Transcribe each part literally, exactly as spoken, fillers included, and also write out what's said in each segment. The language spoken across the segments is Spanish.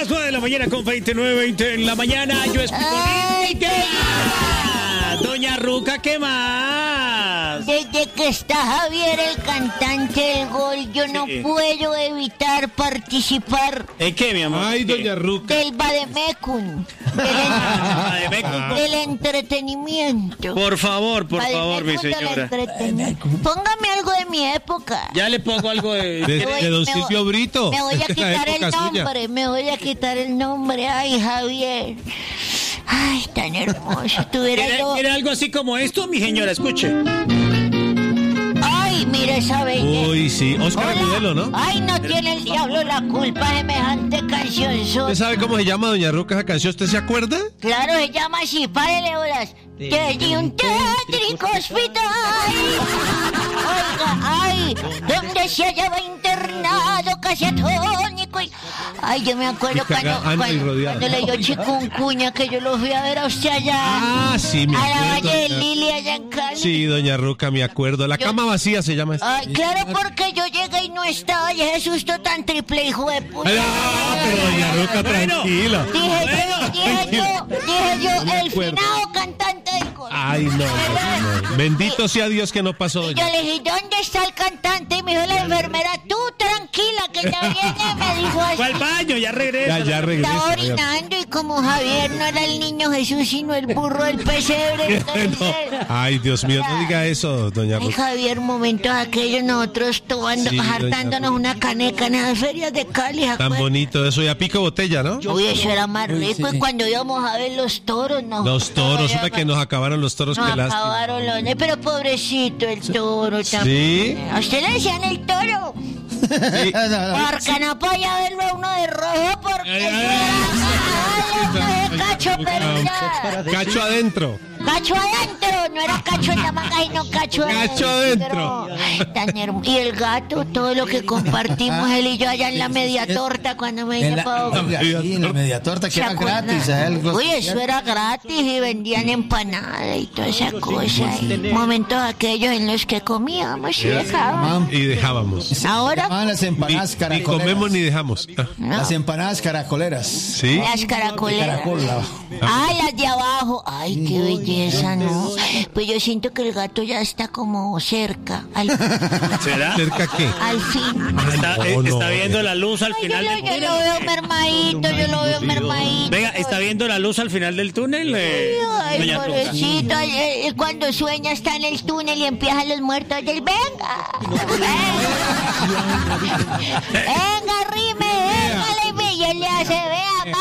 nueve de la mañana con veintinueve, veinte en la mañana. Yo explico. Doña Ruca, ¿qué más? Desde que está Javier, el cantante del gol, yo no sí. puedo evitar participar. ¿En qué, mi amor? Ay, doña Ruca. Del Bademecum. Del, en, del entretenimiento. Por favor, por favor, mi señora. Póngame algo de mi época. Ya le pongo algo de... De, voy, de don Silvio voy, Brito. Me voy a quitar el nombre, suya. me voy a quitar el nombre. Ay, Javier. Ay, tan hermoso. Tuviera ¿Quiere, yo... ¿Quiere algo así como esto, mi señora? Escuche. Ay, mira esa belleza. Uy, sí. Oscar Agudelo, ¿no? Ay, no tiene el diablo la culpa de semejante canción. ¿Usted sabe cómo se llama, doña Ruca, esa canción? ¿Usted se acuerda? Claro, se llama así. Párele horas. Desde un tétrico hospital. Oiga, ay, donde se hallaba internado casi atónico. Y... Ay, yo me acuerdo cuando, cuando, cuando le dio chikungunya, que yo lo fui a ver a usted allá. Ah, sí, me acuerdo. A la Valle de Lili, allá en Cali. Sí, doña Ruca, me acuerdo. La yo, cama vacía se llama. Ay, claro, porque yo llegué y no estaba. Y ese susto tan triple, hijo de puta. Ah, pero doña Ruca, tranquila. Dije yo, dije yo, dije yo, el finado cantante del gol. Ay, no, no, no. Bendito sea Dios que no pasó, doña. Y yo le dije, ¿dónde está el cantante? Y me dijo la enfermera, tú tranquila, que ya viene, me dijo así. Fue al baño, ya regresa. Ya, ya regresa. Estaba orinando y como Javier no era el niño Jesús, sino el burro del pesebre. Entonces... no. Ay, Dios mío, no diga eso, doña Ruca. Ay, Javier, momentos aquellos nosotros tomando, sí, hartándonos una caneca en las ferias de Cali. Tan bonito eso, y a pico botella, ¿no? Uy, eso era más rico. Uy, sí. Y cuando íbamos a ver los toros, no. Los toros, una que nos acabaron los toros, nos que lástima. Acabaron los... Pero pobrecito el toro ¿Sí? también. ¿A usted le decían el toro? Sí. Porque no podía verlo a uno de rojo porque ay, ay, ay, cacho perdido. Cacho adentro. Cacho adentro, no era cacho en la manga, sino cacho adentro. Cacho adentro. Ay, tan hermoso. Y el gato, todo lo que compartimos él y yo allá en la media torta cuando me vine para Bogotá. Sí, en la media torta que era gratis. Algo Uy, eso era gratis y vendían empanadas y toda esa cosa. Y momentos aquellos en los que comíamos y dejábamos. Y dejábamos. Ahora. Las empanadas ni, ni comemos ni dejamos. No. Las empanadas caracoleras. Sí. Las caracoleras. Caracol, ah, las de abajo. Ay, qué belleza, ¿no? Pues yo siento que el gato ya está como cerca. Al... ¿Será? ¿Cerca qué? Al fin. Está, Ay, no, no, está no, viendo no. la luz al Ay, final yo, del túnel. Yo lo veo mermadito, yo lo veo mermadito. Venga, ¿está viendo la luz al final del túnel? Eh, ay, pobrecito, eh, cuando sueña está en el túnel y empiezan los muertos. Él, venga. Venga, rime, venga, y él le hace, vea,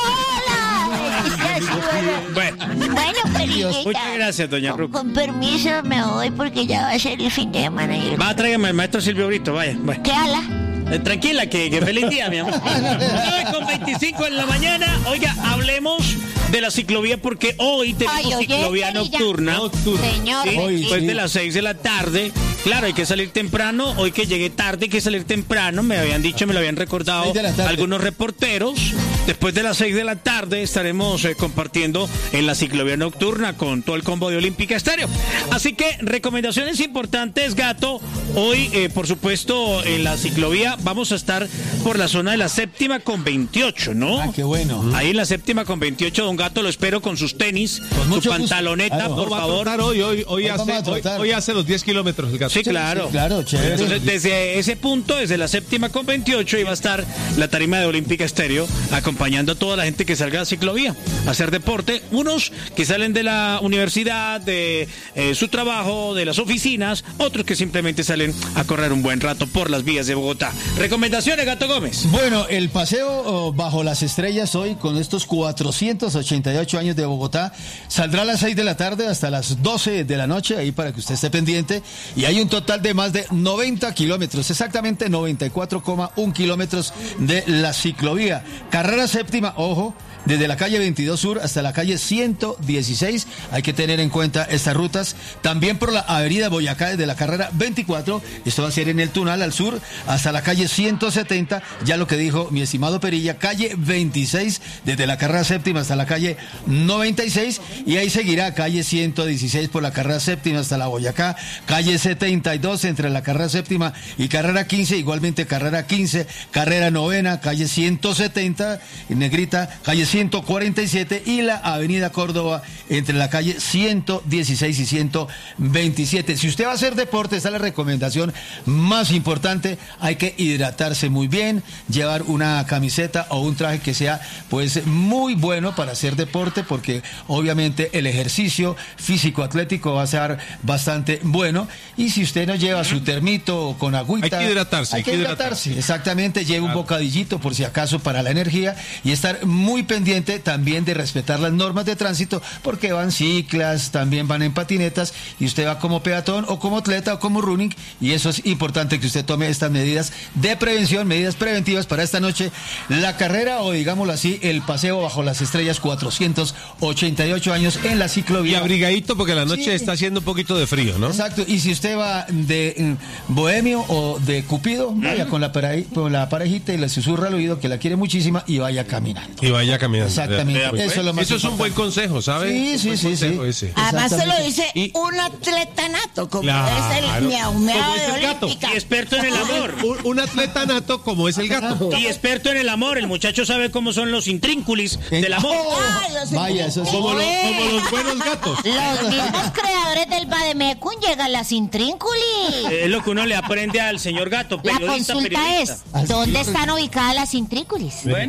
mamola. Bueno, bueno, Felipita, muchas gracias, doña Ruca. Con, con permiso me voy porque ya va a ser el fin de semana. Va, tráigame al maestro Silvio Brito, vaya. vaya. ¿Qué ala? Eh, tranquila, que, que feliz día, mi amor. nueve con veinticinco en la mañana. Oiga, hablemos de la ciclovía porque hoy tenemos Ay, oye, ciclovía nocturna. nocturna. Señor, ¿sí? Hoy, Después sí. de las seis de la tarde. Claro, hay que salir temprano. Hoy que llegué tarde hay que salir temprano. Me habían dicho, me lo habían recordado algunos reporteros. Después de las seis de la tarde estaremos eh, compartiendo en la ciclovía nocturna con todo el combo de Olímpica Estéreo. Así que recomendaciones importantes, Gato. Hoy, eh, por supuesto, en la ciclovía vamos a estar por la zona de la séptima con veintiocho, ¿no? Ah, qué bueno. Ahí en la séptima con veintiocho, don Gato, lo espero con sus tenis, con su pantaloneta, claro, por favor. Hoy, hoy, hoy, hace, hoy, hoy hace los diez kilómetros el Gato. Sí, claro. Sí, claro, chévere. Entonces, desde ese punto, desde la séptima con veintiocho, iba a estar la tarima de Olímpica Estéreo acompañando a toda la gente que salga a la ciclovía a hacer deporte. Unos que salen de la universidad, de eh, su trabajo, de las oficinas, otros que simplemente salen a correr un buen rato por las vías de Bogotá. Recomendaciones, Gato Gómez. Bueno, el paseo oh, bajo las estrellas hoy con estos cuatrocientos ochenta y ocho años de Bogotá saldrá a las seis de la tarde hasta las doce de la noche, ahí para que usted esté pendiente, y hay un total de más de noventa kilómetros, exactamente noventa y cuatro coma uno kilómetros de la ciclovía. Carrera séptima, ojo, desde la calle veintidós Sur hasta la calle ciento dieciséis, hay que tener en cuenta estas rutas. También por la avenida Boyacá desde la carrera veinticuatro, esto va a ser en el Tunal al sur, hasta la calle ciento setenta, ya lo que dijo mi estimado Perilla, calle veintiséis, desde la carrera séptima hasta la calle noventa y seis, y ahí seguirá calle ciento dieciséis por la carrera séptima hasta la Boyacá, calle setenta y dos entre la carrera séptima y carrera quince, igualmente carrera quince, carrera novena, calle ciento setenta, Negrita, calle ciento cuarenta y siete, y la avenida Córdoba, entre la calle ciento dieciséis y ciento veintisiete. Si usted va a hacer deporte, esta es la recomendación más importante, hay que hidratarse muy bien, llevar una camiseta o un traje que sea pues muy bueno para hacer deporte, porque obviamente el ejercicio físico atlético va a ser bastante bueno, y si usted no lleva su termito con agüita, hay que hidratarse, hay que hidratarse, exactamente, lleve un bocadillito por si acaso para la energía, y estar muy pendiente también de respetar las normas de tránsito, porque van ciclas, también van en patinetas, y usted va como peatón o como atleta o como running, y eso es importante que usted tome estas medidas de prevención, medidas preventivas para esta noche, la carrera, o digámoslo así, el paseo bajo las estrellas, cuatrocientos ochenta y ocho años en la ciclovía. Y abrigadito porque la noche sí está haciendo un poquito de frío, ¿no? Exacto, y si usted va de mm, bohemio o de cupido, vaya con la, pareja, con la parejita y le susurra al oído que la quiere muchísima y vaya caminando. Y vaya caminando. Exactamente. Ya, pues, eso es lo más Eso es un buen consejo, ¿sabes? Sí, sí, sí, sí. Ese. Además se lo dice y... un atleta nato, como claro, es el miau miau de Olímpica. Y experto en el amor. un, un atleta nato como es el gato. Y experto en el amor. El muchacho sabe cómo son los intrínculis del amor. Ay, los vaya, eso es como, lo, como los buenos gatos. Los mismos creadores del Bademecum llegan las intrínculis. Es lo que uno le aprende al señor gato, periodista, La consulta periodista. es, ¿dónde están ubicadas las intrínculis? Bueno,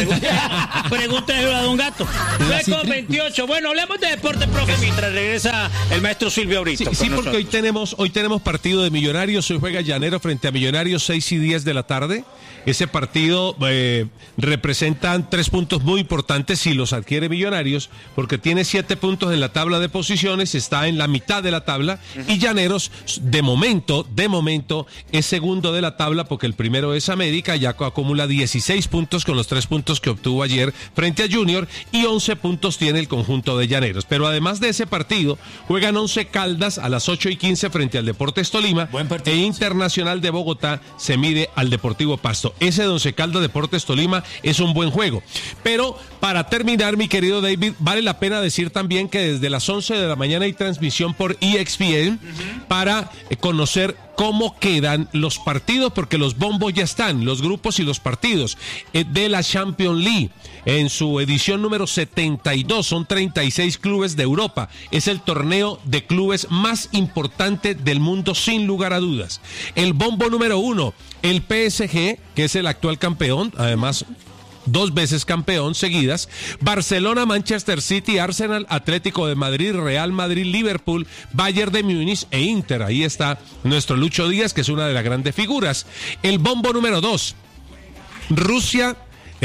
pregúntale a don Gato. nueve con veintiocho. Bueno, hablemos de deporte, profe, mientras regresa el maestro Silvio Brito. Sí, sí porque hoy tenemos, hoy tenemos partido de Millonarios. Hoy juega Llanero frente a Millonarios, seis y diez de la tarde. Ese partido eh, representan tres puntos muy importantes si los adquiere Millonarios, porque tiene siete puntos en la tabla de posiciones, está en la mitad de la tabla, uh-huh. y Llaneros, de momento, de momento, es segundo de la tabla, porque el primero es América, ya acumula dieciséis puntos con los tres puntos que obtuvo ayer frente a Junior, y once puntos tiene el conjunto de Llaneros. Pero además de ese partido, juegan Once Caldas a las ocho y quince frente al Deportes Tolima, e Internacional de Bogotá se mide al Deportivo Pasto. Ese de Once Caldas Deportes Tolima es un buen juego. Pero para terminar, mi querido David, vale la pena decir también que desde las once de la mañana hay transmisión por E X P N uh-huh. para eh, conocer cómo quedan los partidos, porque los bombos ya están, los grupos y los partidos eh, de la Champions League en su edición número setenta y dos, son treinta y seis clubes de Europa, es el torneo de clubes más importante del mundo sin lugar a dudas. El bombo número uno, el P S G, que es el actual campeón, además dos veces campeón seguidas, Barcelona, Manchester City, Arsenal, Atlético de Madrid, Real Madrid, Liverpool, Bayern de Múnich e Inter. Ahí está nuestro Lucho Díaz, que es una de las grandes figuras. El bombo número dos, Rusia,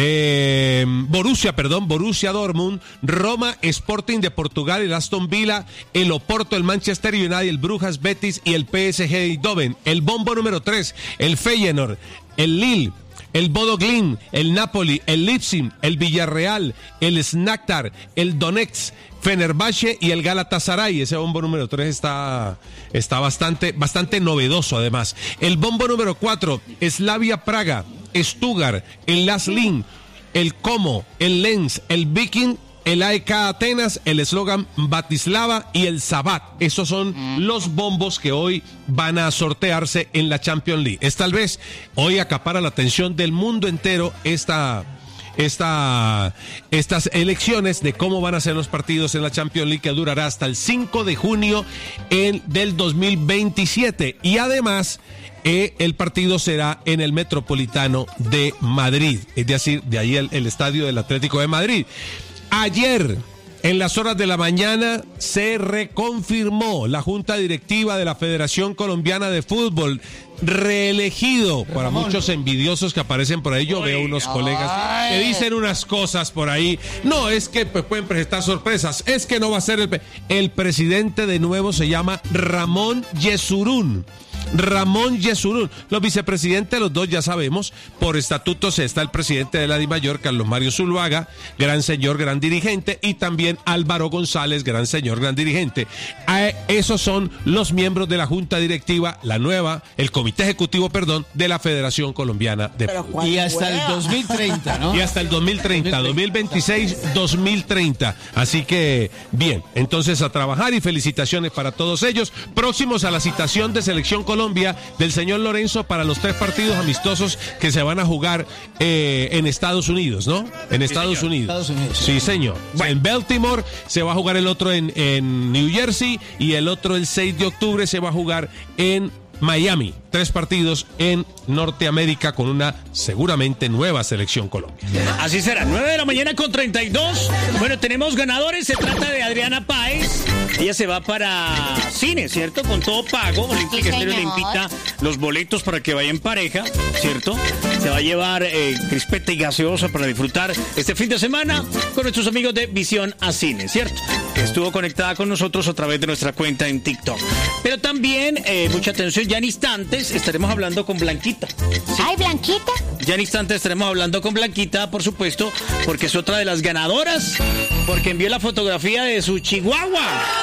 eh, Borussia, perdón, Borussia Dortmund, Roma, Sporting de Portugal, el Aston Villa, el Oporto, el Manchester United, el Brujas Betis y el P S G Eindhoven. El bombo número tres, el Feyenoord, el Lille, el Bodo Glimt, el Napoli, el Leipzig, el Villarreal, el Shakhtar, el Donetsk, Fenerbahce y el Galatasaray. Ese bombo número tres está, está bastante, bastante novedoso además. El bombo número cuatro, Slavia Praga, Stuttgart, el Laslin, el Como, el Lens, el Viking, el A E K Atenas, el Slogan Bratislava y el Sabat. Esos son los bombos que hoy van a sortearse en la Champions League. Es tal vez hoy acapara la atención del mundo entero esta, esta, estas elecciones de cómo van a ser los partidos en la Champions League, que durará hasta el cinco de junio en, del dos mil veintisiete. Y además, Eh, el partido será en el Metropolitano de Madrid, es decir, de ahí el, el estadio del Atlético de Madrid. Ayer, en las horas de la mañana, se reconfirmó la Junta Directiva de la Federación Colombiana de Fútbol, reelegido. Para muchos envidiosos que aparecen por ahí, yo veo unos colegas que dicen unas cosas por ahí. No, es que pues, pueden presentar sorpresas, es que no va a ser el... El presidente de nuevo se llama Ramón Yesurún. Ramón Yesurún. Los vicepresidentes, los dos ya sabemos, por estatutos está el presidente de la DIMAYOR, Carlos Mario Zuluaga, gran señor, gran dirigente, y también Álvaro González, gran señor, gran dirigente. A esos son los miembros de la Junta Directiva, la nueva, el Comité Ejecutivo, perdón, de la Federación Colombiana de Fútbol. Y hasta el dos mil treinta, ¿no? Y hasta el dos mil treinta, dos mil veintiséis, dos mil treinta. Así que, bien, entonces a trabajar y felicitaciones para todos ellos. Próximos a la citación de Selección Colombia Colombia del señor Lorenzo para los tres partidos amistosos que se van a jugar eh, en Estados Unidos, ¿no? En Estados, sí, Unidos. Estados Unidos. Sí, señor. Bueno. En Baltimore se va a jugar el otro en, en New Jersey y el otro el seis de octubre se va a jugar en Miami. Tres partidos en Norteamérica con una seguramente nueva selección Colombia. Así será, nueve de la mañana con treinta y dos. Bueno, tenemos ganadores, se trata de Adriana Páez. Ella se va para cine, ¿cierto? Con todo pago. Olímpica Estéreo le invita los boletos para que vaya en pareja, ¿cierto? Se va a llevar eh, crispeta y gaseosa para disfrutar este fin de semana con nuestros amigos de Visión a Cine, ¿cierto? Estuvo conectada con nosotros a través de nuestra cuenta en TikTok. Pero también, eh, mucha atención, ya en instantes estaremos hablando con Blanquita. ¿Sí? ¿Ay, Blanquita? Ya en instantes estaremos hablando con Blanquita, por supuesto, porque es otra de las ganadoras, porque envió la fotografía de su chihuahua.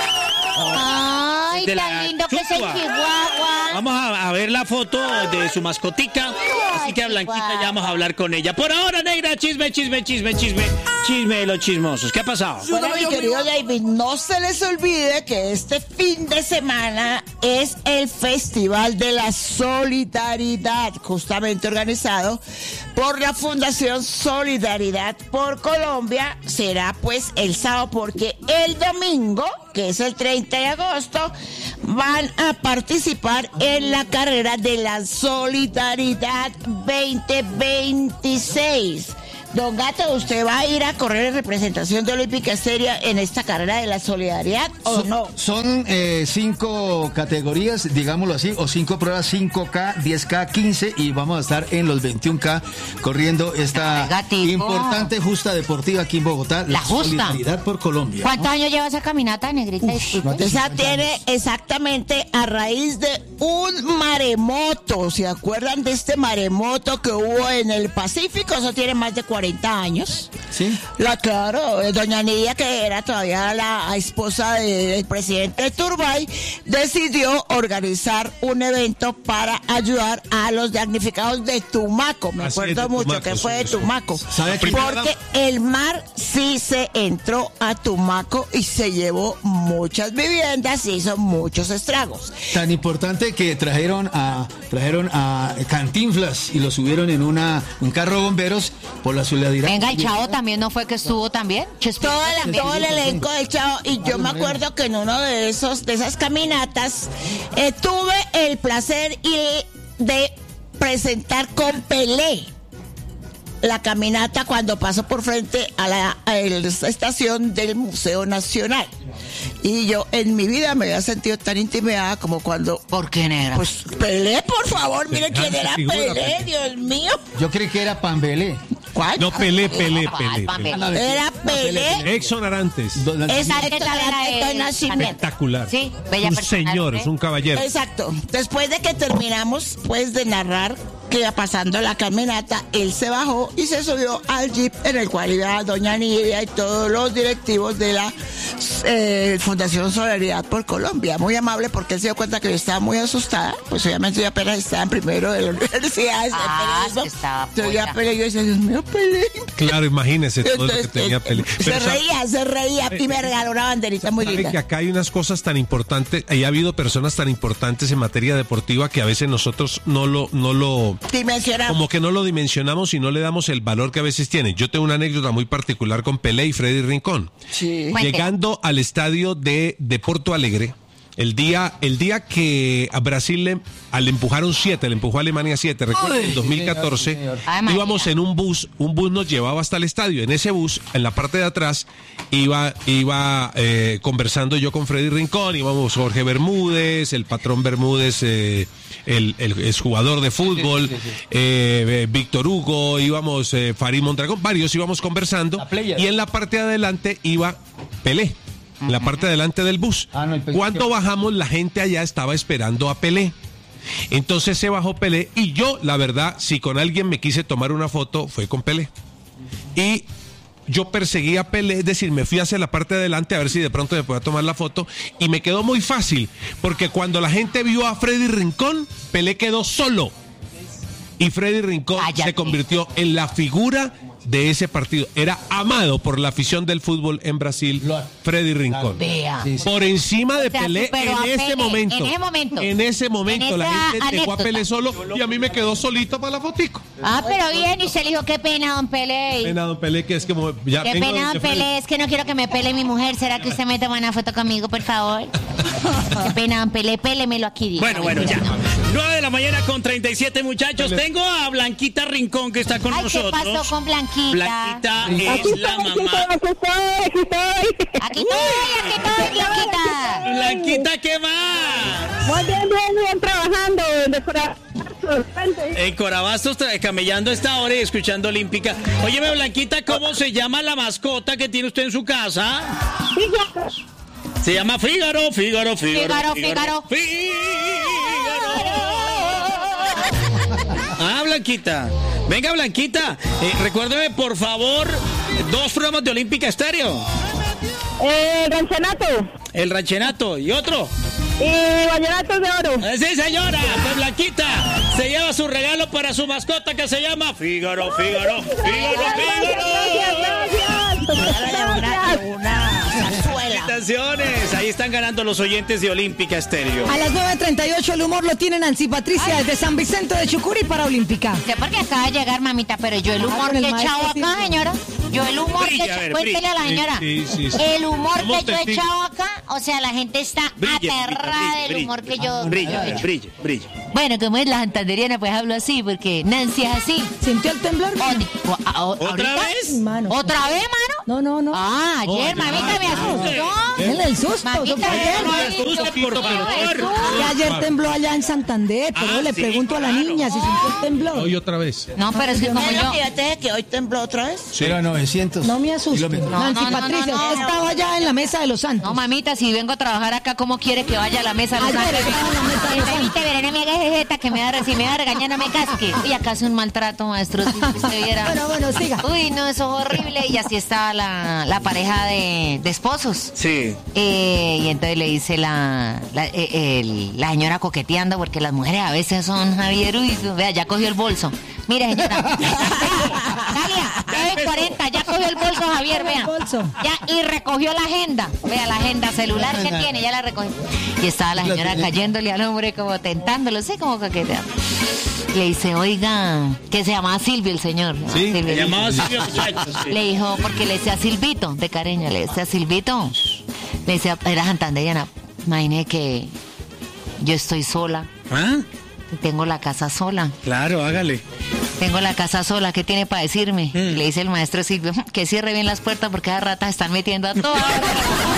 Ay, tan lindo que es el chihuahua. Vamos a, a ver la foto de su mascotica. Así que a Blanquita ya vamos a hablar con ella. Por ahora, negra, chisme, chisme, chisme, chisme. Chisme de los chismosos. ¿Qué ha pasado? Bueno, mi querido David, no se les olvide que este fin de semana es el Festival de la Solidaridad, justamente organizado por la Fundación Solidaridad por Colombia. Será pues el sábado, porque el domingo, que es el treinta de agosto, van a participar en la carrera de la Solidaridad veinte veintiséis. Don Gato, ¿usted va a ir a correr en representación de Olímpica Estéreo en esta carrera de la solidaridad o son, no? Son eh, cinco categorías, digámoslo así, o cinco pruebas, cinco K, diez K, quince, y vamos a estar en los veintiún K corriendo esta Gatito. importante justa deportiva aquí en Bogotá, la, la justa. Solidaridad por Colombia. ¿Cuántos ¿no? años lleva esa caminata, negrita? Uf, no esa tiene exactamente a raíz de un maremoto. ¿Se acuerdan de este maremoto que hubo en el Pacífico? Eso tiene más de cuarenta años. Sí. La, claro, doña Nidia, que era todavía la esposa de, del presidente de Turbay, decidió organizar un evento para ayudar a los damnificados de Tumaco. Me Así acuerdo mucho Tumaco, que fue de Tumaco. Porque el mar sí se entró a Tumaco y se llevó muchas viviendas y hizo muchos estragos. Tan importante que trajeron a trajeron a Cantinflas y lo subieron en una un carro de bomberos por la solidaridad. Venga, el Chavo también no fue que estuvo también. Todo, la, todo el elenco del Chavo. Y yo me acuerdo que en uno de esos de esas caminatas eh, tuve el placer y de presentar con Pelé la caminata cuando pasó por frente a la, a la estación del Museo Nacional. Y yo en mi vida me había sentido tan intimidada como cuando... ¿Por qué, negra? Pues Pelé, por favor, mire quién era Pelé, Dios mío. Yo creí que era Pambelé. ¿Cuál? No, Pelé, Pelé, Pelé. Pelé. Era Pelé. Exxon Arantes. Esa que era de nacimiento. Espectacular. Sí, bella un persona, señor, ¿eh? es un caballero. Exacto. Después de que terminamos, pues, de narrar que iba pasando la caminata, él se bajó y se subió al jeep en el cual iba doña Nidia y todos los directivos de la eh, Fundación Solidaridad por Colombia. Muy amable, porque él se dio cuenta que yo estaba muy asustada, pues obviamente yo apenas estaba en primero de la universidad. Ah, que estaba yo ya Pelé, yo decía, Dios mío, Pelé. Claro, imagínese todo Entonces, lo que tenía Pelé. Se Pero, reía, se reía y me regaló una banderita muy linda. Que acá hay unas cosas tan importantes, y ha habido personas tan importantes en materia deportiva que a veces nosotros no lo, no lo dimensionamos. Como que no lo dimensionamos y no le damos el valor que a veces tiene. Yo tengo una anécdota muy particular con Pelé y Freddy Rincón. Sí. Llegando al estadio de, de Porto Alegre, el día, el día que a Brasil le, le empujaron siete, le empujó a Alemania siete, recuerdo, en dos mil catorce, señor, señor. íbamos en un bus, un bus nos llevaba hasta el estadio. En ese bus, en la parte de atrás, iba, iba eh, conversando yo con Freddy Rincón, íbamos Jorge Bermúdez, el patrón Bermúdez, eh, el, el, el jugador de fútbol, sí, sí, sí, sí. Eh, Víctor Hugo, íbamos eh, Farid Mondragón, varios íbamos conversando, y en la parte de adelante iba Pelé. En la parte de adelante del bus. Ah, no, Cuando bajamos, la gente allá estaba esperando a Pelé. Entonces se bajó Pelé y yo, la verdad, si con alguien me quise tomar una foto, fue con Pelé. Y yo perseguí a Pelé, es decir, me fui hacia la parte de adelante a ver si de pronto me podía tomar la foto, y me quedó muy fácil, porque cuando la gente vio a Freddy Rincón, Pelé quedó solo. y Freddy Rincón Cállate. se convirtió en la figura de ese partido. Era amado por la afición del fútbol en Brasil, Freddy Rincón. Vea. Sí, sí. Por encima de o sea, Pelé, en ese, Pelé momento, en ese momento. En ese momento. En la gente anécdota. dejó a Pelé solo y a mí me quedó solito para la fotico. Ah, pero bien, y se le dijo, qué pena, don Pelé. Qué pena, don Pelé, que es como... Ya qué pena, don Pelé, es que no quiero que me pele mi mujer. ¿Será que usted me toma una foto conmigo, por favor? Qué pena, don Pelé, pélemelo aquí. Digo. Bueno, bueno, ya. nueve de la mañana con treinta y siete, muchachos. Pelé. Tengo a Blanquita Rincón, que está con Ay, nosotros. ¿qué pasó con Blanquita? Blanquita es aquí la estoy, mamá. Aquí estoy, aquí estoy. Aquí estoy, aquí estoy, Blanquita. Blanquita, ¿qué más? Muy bien, bien, bien, trabajando en Corabastos. En Corabastos, tra- camellando a esta hora y escuchando Olímpica. Óyeme, Blanquita, ¿cómo se llama la mascota que tiene usted en su casa? Fígaro. Se llama Fígaro, Fígaro, Fígaro. Fígaro, Fígaro. Fígaro. Ah, Blanquita. Venga, Blanquita, eh, recuérdeme, por favor, dos programas de Olímpica Estéreo. Eh, Ranchenato. El Ranchenato. ¿Y otro? Y Vallenatos de Oro. Eh, sí, señora. Pues Blanquita se lleva su regalo para su mascota que se llama Fígaro, Fígaro, Fígaro, Fígaro. Gracias, gracias. Una, una zarzuela. Felicitaciones. Ahí están ganando los oyentes de Olímpica Estéreo. A las nueve treinta y ocho el humor lo tiene Nancy Patricia desde San Vicente de Chucurí para Olímpica. Sé porque acaba de llegar, mamita, pero yo el humor Ah, que he el echado maestro, acá, sí. señora. Yo el humor Brilla, que a ver, cuéntele a la brilla. señora. Sí, sí, sí. El humor Somos que yo he testigos. echado acá, o sea, la gente está Brille, aterrada brille, del brille, humor que brille. yo, Brilla, yo he hecho. brilla, brilla. Bueno, como es la santanderiana, pues hablo así, porque Nancy es así. ¿Sintió el temblor? O- o- a- o- ¿Otra ¿ahorita? vez? Mano. ¿Otra vez, mano? No, no, no. Ah, ayer, No, mamita, ya, me ya. asustó. Denle el susto. Mamita, eso fue ayer. no No he le dicho. asusta, por favor. Que ayer tembló allá en Santander, pero Ah, le sí, pregunto a la claro. niña si sintió el temblor. Hoy otra vez. No, pero es que como yo... que yo te dije que hoy tembló otra vez? Cero a novecientos. No me asuste. kilómetros. No, Nancy no, no, Patricia, no, no, usted no. estaba allá en la mesa de los santos. No, mamita, si vengo a trabajar acá, ¿cómo quiere que vaya a la mesa? Ayer Los estaba en la mesa de los santos. Viste, Verena, me hagas jeta, que me va a si me va a regañar, no me casque. Y acá hace un maltrato, maestro, si usted viera. Bueno, bueno, siga. Uy, no, eso es horrible. Y así estaba la, la pareja de, de esposos. Sí. Eh, y entonces le dice la, la, eh, el- la señora coqueteando, porque las mujeres a veces son Javier, uy, vea, ya cogió el bolso. Mire, señora. Dalia, nueve cuarenta, ya cogió el bolso, Javier, El vea. bolso. Ya, y recogió la agenda. Vea, la agenda celular que tiene, ya la recogió. Y estaba la señora cayéndole al hombre, como tentándolo, sí, como coqueteando. Le dice, oiga, que se llamaba Silvio el señor. ¿no? Sí, Silvio. Se llamaba Silvio, muchachos. Sí. Le dijo, porque le decía Silvito, de cariño, le decía Silvito. Le decía, era santanderiana. Imagine que yo estoy sola, ¿Ah? tengo la casa sola, Claro, hágale. tengo la casa sola, ¿qué tiene para decirme? Mm. Le dice el maestro Silvio, que cierre bien las puertas porque a ratas están metiendo a todas.